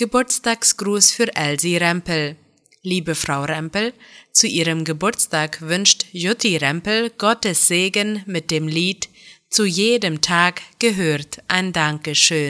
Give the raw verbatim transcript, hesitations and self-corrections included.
Geburtstagsgruß für Elsie Rempel. Liebe Frau Rempel, zu Ihrem Geburtstag wünscht Jutti Rempel Gottes Segen mit dem Lied »Zu jedem Tag gehört ein Dankeschön«.